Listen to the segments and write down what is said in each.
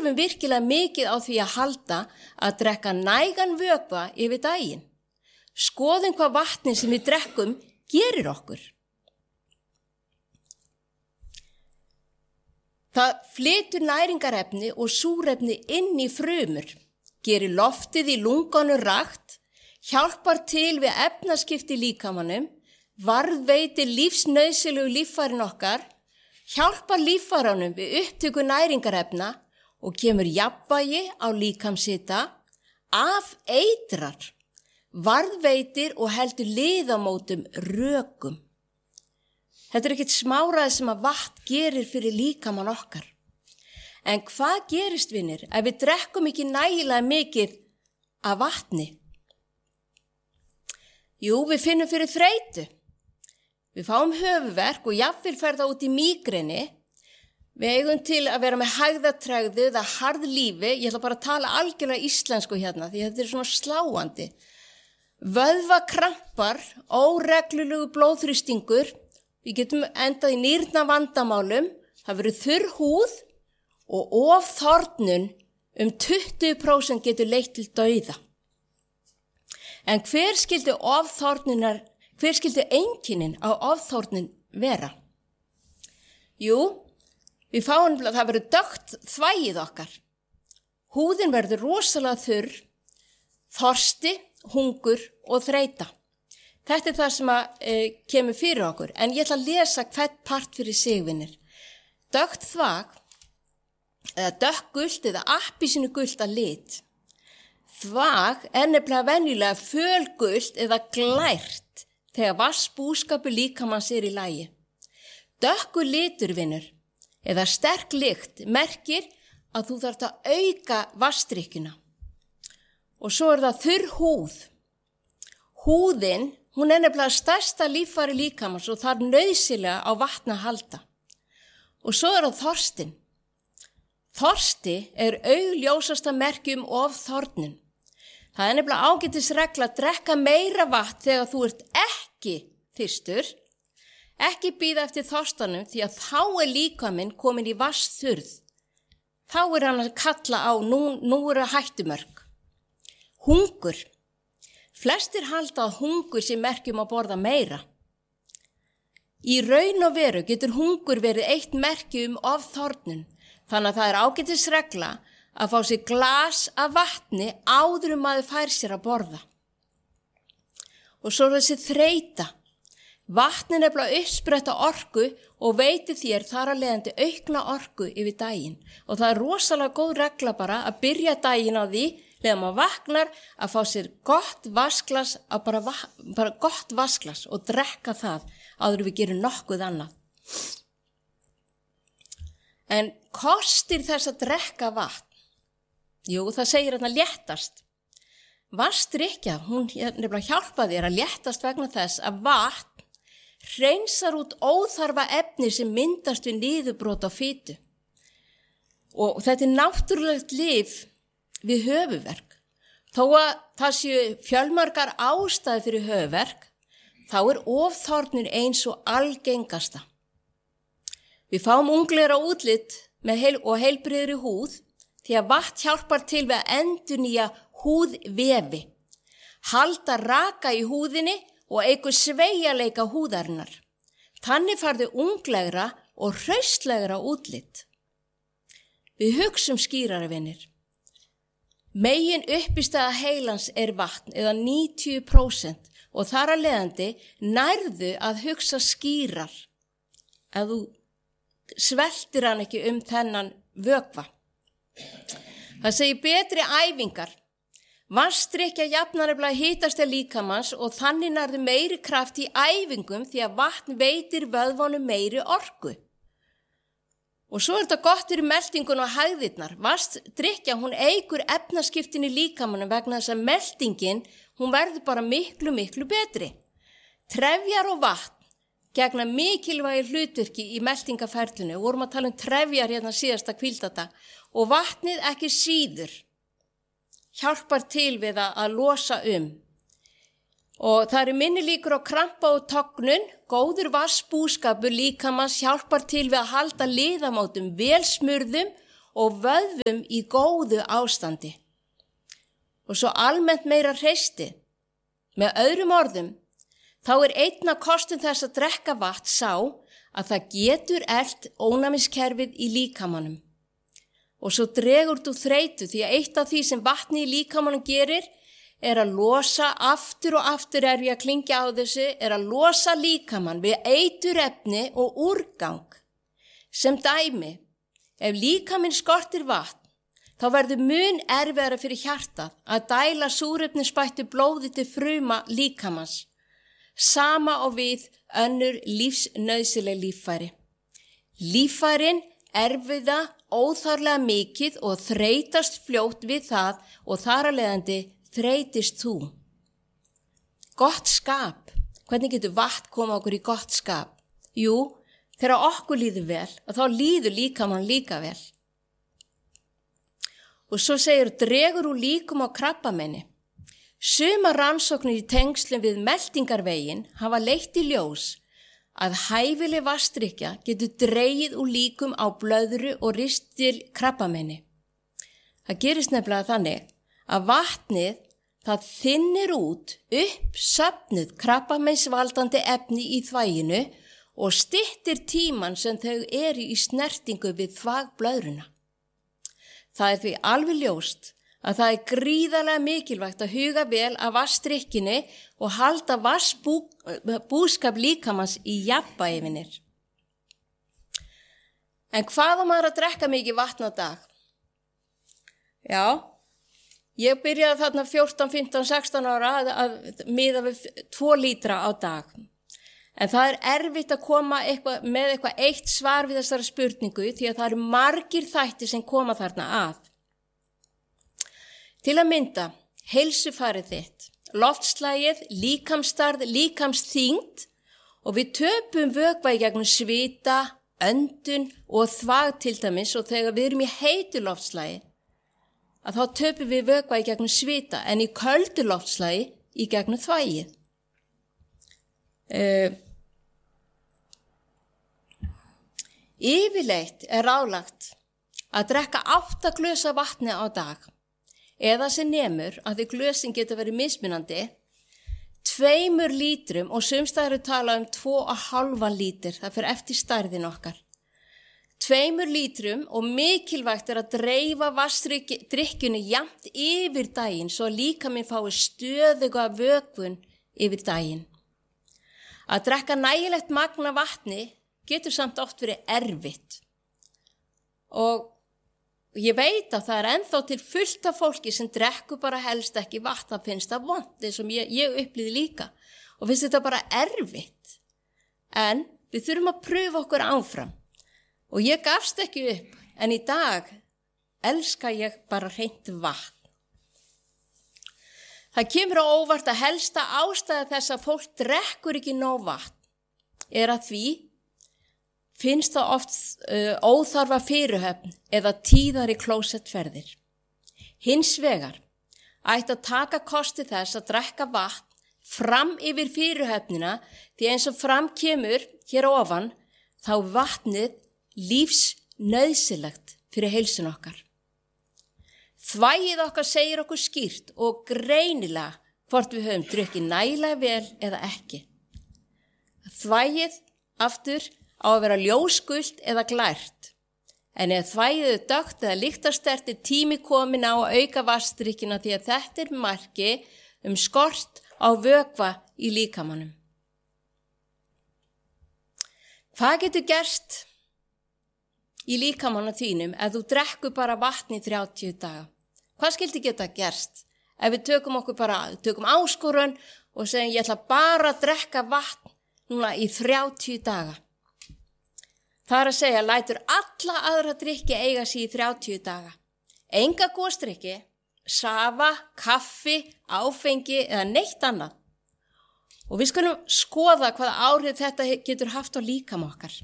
þurfum virkilega mikið á því að halda að drekka nægan vökva yfir daginn. Skoðum hvað vatnið sem við drekkum gerir okkur. Það flytur næringarefni og súrefni inn í frumur, gerir loftið í lungunum rakt, hjálpar til við efnaskipti í líkamanum, varðveitir lífsnauðsynlegu líffærin okkar, hjálpar líffæranum við upptöku næringarefna og kemur jafnvægi á líkamshita, afeitrar, varðveitir og heldur liðamótum rökum. Þetta ekkert smáraði sem að vatn gerir fyrir líkamann okkar. En hvað gerist, vinir, ef við drekkum ekki nægilega mikið af vatni? Jú, við finnum fyrir þreytu. Við fáum höfuðverk og jafnvel fer það út í mígreni. Við eigum til að vera með hægðatregðu eða harðlífi. Ég ætla bara að tala algjörlega íslensku hérna því þetta svona sláandi. Vöðvakrampar, óreglulegu blóðþrýstingur. Við getum endað í nýrnavandamálum. Það verður þurr húð og ofþornun 20% getur leitt til dauða. En hver skyldi einkennin á ofþornun vera? Jú, við fáum að það verður dökkt þvagið okkar. Húðin verður rosalega þurr, þorsti, hungur og þreyta. Þetta það sem kemur fyrir okkur, en ég ætla að lesa hvert part fyrir sig, vinir. Dökkt þvag, eða dökkgult eða appelsínugult að lit. Þvag nefnilega venjulega fölgult eða glært þegar vatnsbúskapur líkamanns í lagi. Dökkur litur, vinur, eða sterk lykt merkir að þú þarft að auka vatnsdrykkjuna. Og svo það þurr húð. Húðin, hún nefnilega stærsta líffæri líkamans og þarf nauðsynlega á vatni að halda. Og svo það þorstin. Þorsti augljósasta merki ofþornun. Það nefnilega ágætisregla að drekka meira vatn þegar þú ert ekki þyrstur. Ekki bíða eftir þorstanum því að þá líkaminn komin í vatnsþurrð. Þá hann að kalla á, nú hættumörk. Hungur. Flestir halda að hungur sé merki að borða meira. Í raun og veru getur hungur verið eitt merki ofþornun. Þannig að það ágætisregla að fá sér glas af vatni áður maður fær sér að borða. Og svo þessi þreyta. Vatni nefnilega uppspretta orku og veitir þér þar að leiðandi aukna orku yfir daginn. Og það rosalega góð regla bara að byrja daginn á því þegar maður vaknar að fá sér gott vasklas, bara gott vasklas og drekka það áður við gerum nokkuð annað. En kostir þess að drekka vatn? Jú, það segir hérna léttast. Vatnsdrykkja, hún nefnilega hjálpa þér að léttast vegna þess að vatn hreinsar út óþarfa efni sem myndast við niðurbrot á fitu. Og þetta náttúrulegt lyf við höfuðverk. Þó að það séu fjölmargar ástæður fyrir höfuðverk, þá ofþornun eins og algengasta. Við fáum unglegra útlit og heilbrigðri húð því að vatn hjálpar til við að endurnýja húðvefi, halda raka í húðinni og eykur sveigjanleika húðarinnar. Þannig færðu unglegra og hraustlegra útlit. Við hugsum skýrara, vinir. Megin uppistaða heilans vatn eða 90% og þar að leiðandi nærðu að hugsa skýrar ef þú sveltir hann ekki þennan vökva. Það segir betri æfingar. Vatnsdrykkja jafnar nefnilega hitastigi líkamans og þannig nærðu meiri kraft í æfingum því að vatn veitir vöðvunum meiri orku. Og svo þetta gott fyrir meltingun og hægðirnar. Vatnsdrykkja, hún eykur efnaskiptin í líkamanum vegna þess að meltingin, hún verður bara miklu betri. Trefjar og vatn gegna mikilvægi hlutverki í meltingaferlinu. Við vorum að tala trefjar hérna síðasta hvíldadag og vatnið ekki síður hjálpar til við að losa Og það minni líkur á krampa og tognun, góður vatnsbúskapur líkamans hjálpar til við að halda liðamótum vel smurðum og vöðvum í góðu ástandi. Og svo almennt meira hreysti. Með öðrum orðum, þá einna kostum þess að drekka vatn sá að það getur elt ónæmiskerfið í líkamanum. Og svo dregur þú þreytu því að eitt af því sem vatni í líkamanum gerir að losa aftur og aftur að klingja á þessu, að losa líkamann við eiturefni og úrgang. Sem dæmi, ef líkaminn skortir vatn, þá verður mun erfiðara fyrir hjartað að dæla súrefnisbættu blóði til fruma líkamans. Sama og við önnur lífsnauðsynleg líffæri. Líffærin erfiða óþarflega mikið og þreytast fljótt við það og þar af leiðandi þreytist þú. Gott skap. Hvernig getur vatn koma okkur í gott skap? Jú, þegar okkur líður vel, og þá líður líkamann líka vel. Og svo dregur úr líkum á krabbameini. Sumar rannsóknir í tengslum við meltingarveginn hafa leitt í ljós að hæfileg vatnsdrykkja getur dregið úr líkum á blöðru og ristil krabbameini. Það gerist nefnilega þannig að vatnið það þynnir út uppsöfnuð krabbameinsvaldandi efni í þvaginu og styttir tímann sem þau eru í snertingu við þvagblöðruna. Það því alveg ljóst að það gríðarlega mikilvægt að huga vel að vatnsdrykkjunni og halda vatnsbúskap líkamans í jafnvægi. En hvað á maður að drekka mikið vatn á dag? Já, ég byrjaði þarna 14, 15, 16 ára að miða við 2 lítra á dag. En það erfitt að koma með eitthvað eitt svar við þessari spurningu því að það eru margir þættir sem koma þarna að. Til að mynda, heilsufarið þitt, loftslagið, líkamsstærð, líkamsþyngd og við töpum vökva í gegnum svita, öndun og þvag til dæmis og þegar við erum í heitu loftslagi að þá töpum við vökva í gegnum svita en í köldu loftslagi í gegnum þvagið. Yfirleitt ráðlagt að drekka 8 glös af vatni á dag eða sem nemur að því glösin geta verið mismunandi 2 lítrum og sumstaðar tala 2,5 lítur, það fyrir eftir stærðin okkar. 2 lítrum og mikilvægt að dreifa vatnsdrykkjunni jafnt yfir daginn svo líkaminn fái stöðuga vökvun yfir daginn. Að drekka nægilegt magn af vatni getur samt oft verið erfitt. Og ég veit að það ennþá til fullt af fólki sem drekkur bara helst ekki vatn, það finnst það vont eins og ég upplýði líka og finnst þetta bara erfitt. En við þurfum að pröfa okkur áfram og ég gafst ekki upp en í dag elska ég bara hreint vatn. Það kemur á óvart að helsta ástæða þess að fólk drekkur ekki nóg vatn að því finnst það oft óþarfa fyrirhöfn eða tíðari klósettferðir. Hins vegar ætti að taka kosti þess að drekka vatn fram yfir fyrirhöfnina því eins og fram kemur hér ofan þá vatnið lífsnauðsynlegt fyrir heilsun okkar. Þvagið okkar segir okkur skýrt og greinilega hvort við höfum drukkið nægilega vel eða ekki. Þvagið aftur á að vera ljósgult eða glært. En ef þvagið dökkt eða lyktarstert tími komin á að auka vatnsdrykkina því að þetta marki skort á vökva í líkamanum. Hvað getur gerst í líkamanum þínum ef þú drekkur bara vatn í 30 daga? Hvað skildi geta gerst ef við tökum áskorun og segjum ég ætla bara að drekka vatn núna í 30 daga? Það að segja, lætur alla aðra drykki eiga sig í 30 daga. Enga gosdrykki, safa, kaffi, áfengi eða neitt annað. Og við skulum skoða hvaða áhrif þetta getur haft á líkama okkar.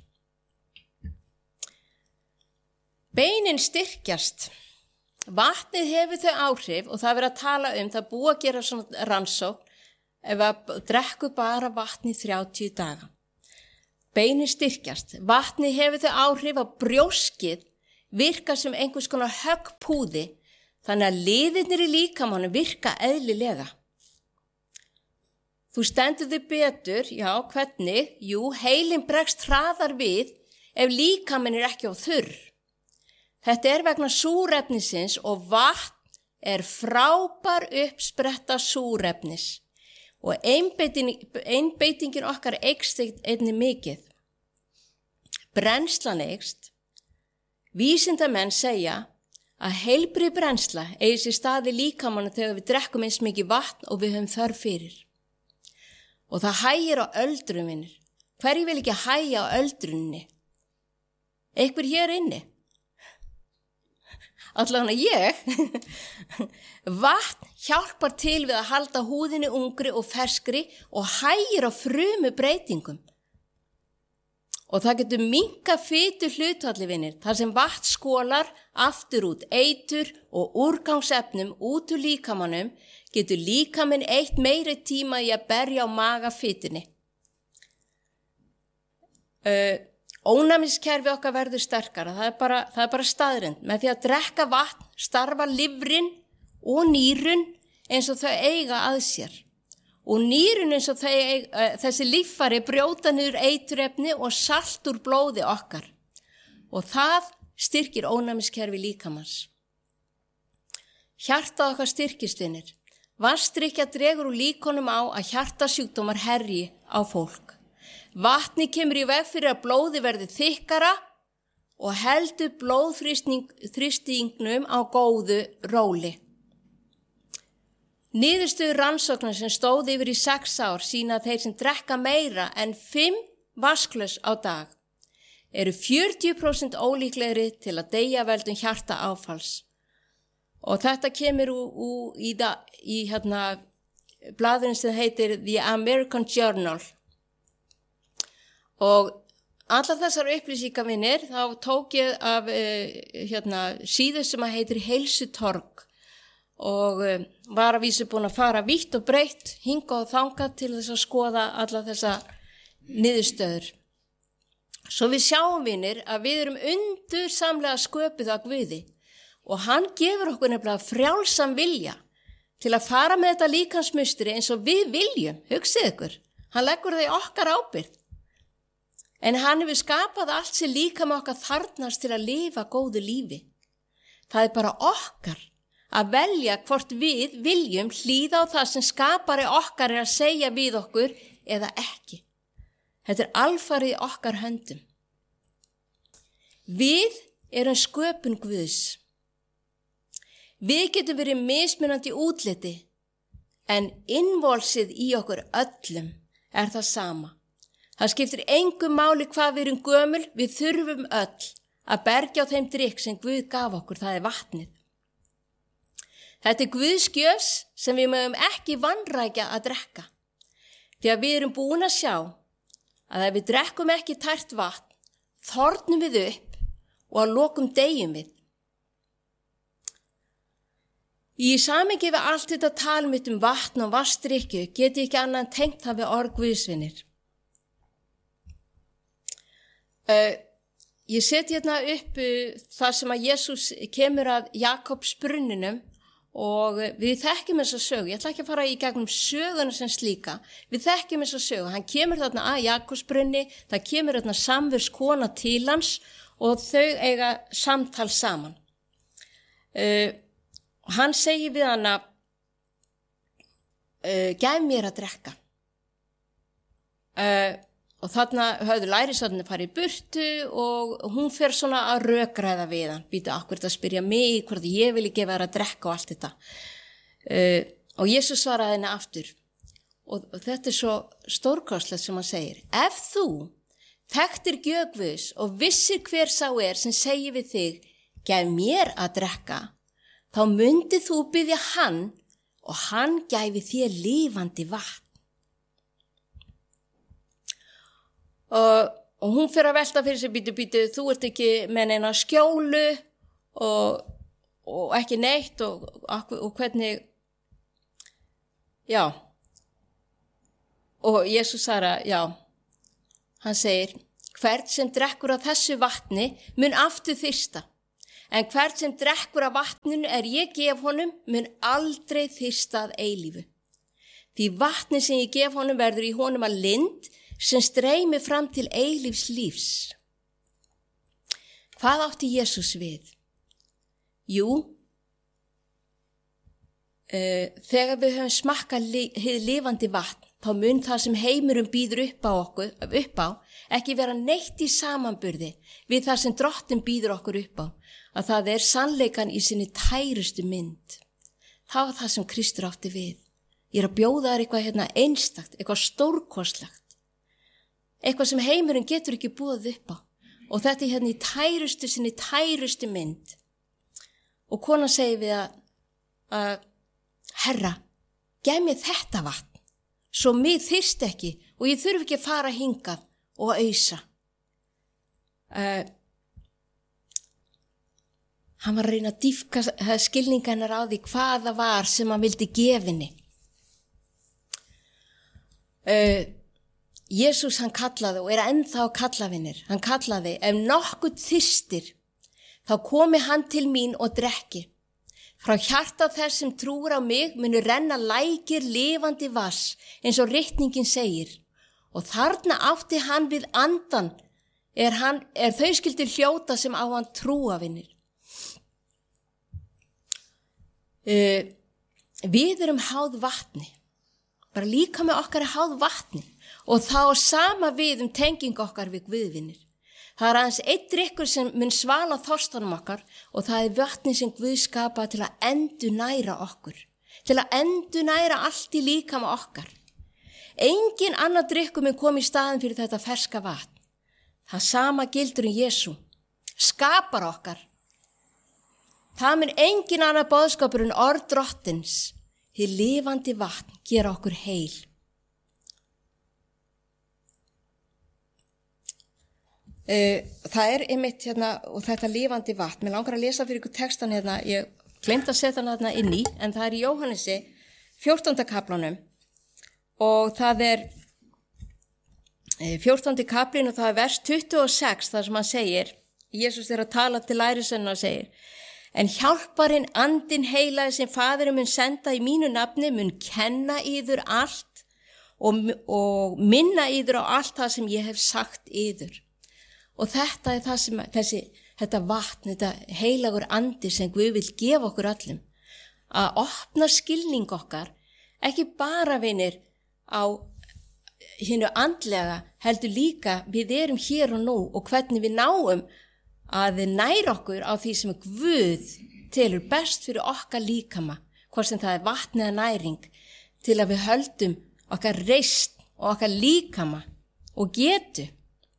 Beinin styrkjast. Vatnið hefur þau áhrif og það verið að tala það búið að gera svona rannsókn ef að drekku bara vatn í 30 daga. Beinin styrkjast. Vatnið hefur þau áhrif að brjóskið virka sem einhvers konar höggpúði, þannig að liðirnir í líkamanum virka eðlilega. Þú stendur þig betur, já, hvernig? Jú, heilinn bregst hraðar við ef líkaminn ekki á þurr. Þetta vegna súrefnisins og vatn frábær uppspretta súrefnis og einbeitingin okkar eykst einnig mikið. Brennslan eykst. Vísindamenn segja að heilbrigð brennsla eigi sér stað í líkamanum þegar við drekkum eins mikið vatn og við höfum þörf fyrir. Og það hægir á öldrun, vinir. Hverju vil ekki hægja á öldrunni? Einhver hér inni? Allavega ég. Vatn hjálpar til við að halda húðinni ungri og ferskri og hægir á frumubreytingum. Og það getur minnkað fituhlutfalli, vinir, þar sem vatn skolar aftur út eitur og úrgangsefnum út úr líkamanum, getur líkaminn eytt meiri tíma í að berja á maga fitunni. Ónæmiskerfi okkar verður sterkara, það er bara staðreynd. Með því að drekka vatn starfa lifrin og nýrun eins og þau eiga að sér. Og nýrun eins og þessi líffæri brjóta niður eiturefni og salt úr blóði okkar. Og það styrkir ónæmiskerfi líkamans. Hjartað okkar styrkist, vinir. Vatnsdrykkja dregur úr líkunum á að hjartasjúkdómar herji á fólk. Vatni kemur í veg fyrir að blóði verði þykkara og heldur blóðþrýstingnum á góðu róli. Niðurstöður rannsóknar sem stóð yfir í 6 ár sýna að þeir sem drekka meira en 5 vatnsglös á dag eru 40% ólíklegri til að deyja völdum hjartaáfalls. Og þetta kemur í blaðinu sem heitir The American Journal. Og allar þessar upplýsingar, vinir, þá tók ég af síðu sem heitir Heilsutorg og var að vísu búin að fara vítt og breytt, hingað og þangað til þess að skoða alla þessa niðurstöður. Svo við sjáum, vinir, að við erum undursamlega sköpuð af Guði og hann gefur okkur nefnilega frjálsan vilja til að fara með þetta líkamsmustri eins og við viljum, hugsið ykkur. Hann leggur það í okkar ábyrgð. En hann hefur skapað allt sem líkami okkar þarfnast til að lifa góðu lífi. Það er bara okkar að velja hvort við viljum hlýða á það sem skapari okkar að segja við okkur eða ekki. Þetta er alfarið í okkar höndum. Við erum sköpun Guðs. Við getum verið mismunandi útliti, en innvolsið í okkur öllum er það sama. Það skiptir engu máli hvað við erum gömul, við þurfum öll að bergja á þeim drykk sem Guð gaf okkur, það er vatnið. Þetta er Guðs gjöf sem við mögum ekki vanrækja að drekka. Því að við erum búin að sjá að ef við drekkum ekki tært vatn, þornum við upp og að lokum deyjum við. Í samhengi við allt þetta tal mitt vatn og vatnsdrykkju get ég ekki annað en tengt það við orð Guðsvinir. Ég seti hérna upp þar sem að Jesús kemur að Jakobs brunninum og við þekkjum þessa sögu. Ég ætla ekki að fara í gegnum söguna sem slíka. Við þekkjum þessa sögu. Hann kemur þarna að Jakobs brunni, það kemur þarna samverskona til hans og þau eiga samtal saman. Hann segir við hana, gæf mér að drekka. Og þarna höfðu lærisveinarnir farið í burtu og hún fer svona að rökræða við hann. Býtu akkur að spyrja mig hvort ég vilji gefa þér að drekka og allt þetta. Og Jesús svaraði henni aftur. Og þetta er svo stórkostlegt sem hann segir. Ef þú þekktir gjöf Guðs og vissir hver sá sem segir við þig, gæf mér að drekka, þá myndið þú biðja hann og hann gæfi þér lifandi vatn. Og hún fyrir að velta fyrir sig býtu, þú ert ekki með neina skjólu og ekki neitt og hvernig, já. Og Jesús svarar, já, hann segir, hvert sem drekkur af þessu vatni mun aftur þyrsta. En hvert sem drekkur af vatninu ég gef honum mun aldrei þyrsta að eilífu. Því vatni sem ég gef honum verður í honum að lind sem streymi fram til eilífs lífs. Hvað átti Jesús við? Jú, þegar við höfum smakkað hið lifandi vatn, þá mun það sem heimurinn býður upp á, ekki vera neitt í samanburði við það sem Drottinn býður okkur upp á, að það sannleikan í sinni tærustu mynd. Það var það sem Kristur átti við. Ég að bjóða þér eitthvað einstakt, eitthvað stórkostlegt, eitthvað sem heimurinn getur ekki búið upp á. Og þetta í sinni tærustu mynd. Og konan segir við að Herra, gef mér þetta vatn, svo mig þyrst ekki og ég þurfi ekki að fara hingað og ausa. Hann var að reyna að dýpka skilninga hennar á því hvað það var sem hann vildi gefinni. Jesús hann kallaði og ennþá að kalla vinir. Hann kallaði, ef nokkuð þyrstir, þá komi hann til mín og drekki. Frá hjarta þess sem trúir á mig munu renna lækir lifandi vass, eins og ritningin segir. Og þarna átti hann við andan, þau skildi hljóta sem á hann trúa vinir. Við erum háð vatni, bara líka með okkar háð vatni og þá sama við tenging okkar við Guðvinir. Það aðeins einn drykkur sem mun svala þorstanum okkar og það vatni sem Guð skapaði til að endurnæra okkur, til að endurnæra allt í líkama okkar. Engin annar drykkur mun koma í staðinn fyrir þetta ferska vatn. Það sama gildur Jesú, skapar okkar. Það mun engin annar boðskapur en orð Drottins, hið lifandi vatn, gera okkur heil. Það einmitt og þetta lifandi vatn. Mér langar að lesa fyrir ykkur textan ég gleymdi að setja hann inn í, en það í Jóhannesi 14. kaplanum og það 14. kaplinn og það vers 26 þar sem hann segir, Jesús að tala til lærisveinanna og segir, en hjálparinn andinn heilaði sem Faðirinn mun senda í mínu nafni mun kenna yður allt og minna yður á allt það sem ég hef sagt yður. Og þetta það sem þetta vatn, þetta heilagur andi sem Guð vil gefa okkur öllum. Að opna skilning okkar, ekki bara vinir á hinu andlega, heldur líka við erum hér og nú og hvernig við náum að næra okkur á því sem Guð telur best fyrir okkar líkama, hvort sem það vatn eða næring, til að við höldum okkar reisn og okkar líkama og getu.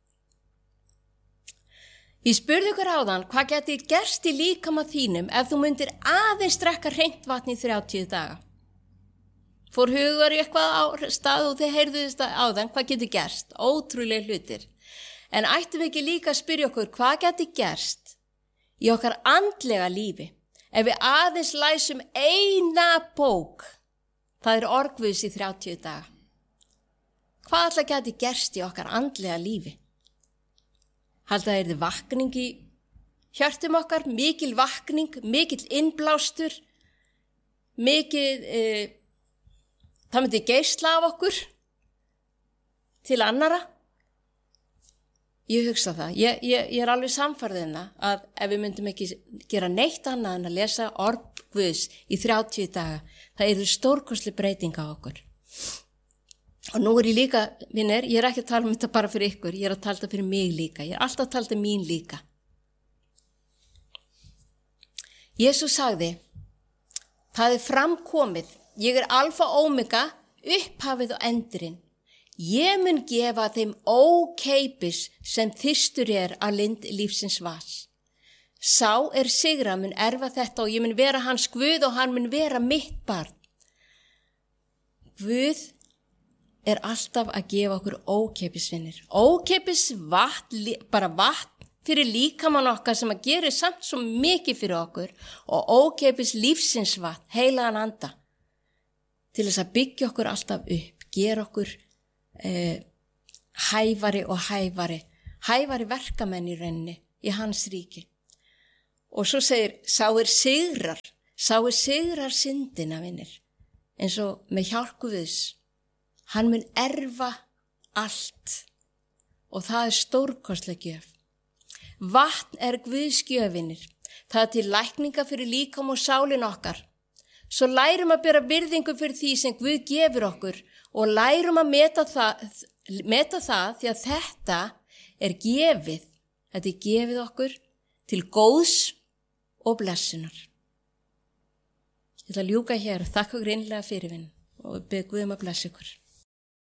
Ég spurði ykkur áðan hvað geti gerst í líkama þínum ef þú myndir aðeins drekka hreint vatn í 30 daga. Fór hugar í eitthvað á stað og þið heyrðu þetta áðan, hvað geti gerst? Ótrúlega hlutir. En ættum við ekki líka að spyrja okkur hvað geti gerst í okkar andlega lífi ef við aðeins læsum eina bók, það orð Guðs í 30 daga. Hvað alltaf geti gerst í okkar andlega lífi? Halda það vakning í hjörtum okkar, mikil vakning, mikil innblástur, það myndi geisla af okkur til annara. Ég hugsa það, ég alveg samfærð að ef við myndum ekki gera neitt annað en að lesa orð Guðs í 30 daga, það stórkostleg breyting á okkur. Og nú ég líka, vinir, ég ekki að tala þetta bara fyrir ykkur, ég að tala þetta fyrir mig líka, ég alltaf að tala þetta mín líka. Jesús sagði, það framkomið, ég alfa og omega, upphafið og endurinn. Ég mun gefa þeim ókeipis sem þyrstur að lind lífsins vars. Sá sigra mun erfa þetta og ég mun vera hans Guð og hann mun vera mitt barn. Guð alltaf að gefa okkur ókeipisvinir. Ókeipis vatn, bara vatn fyrir líkamann okkar sem að gera samt svo mikið fyrir okkur og ókeipis lífsins vatn, heilagan anda, til þess að byggja okkur alltaf upp, gera okkur hæfari og hæfari verkamenn í rauninni í hans ríki. Og svo segir, sá sigrar syndina, vinir, eins og með hjálp Guðs. Hann mun erfa allt og það stórkostleg gjöf. Vatn Guðs gjöf, vinir. Það til lækninga fyrir líkam og sálin okkar. Svo lærum að bera virðingu fyrir því sem Guð gefur okkur og lærum að meta það því að þetta gefið. Þetta gefið okkur til góðs og blessunar. Ég ætla að ljúka hér og þakka ykkur innlega fyrir og bið Guð að blessa ykkur.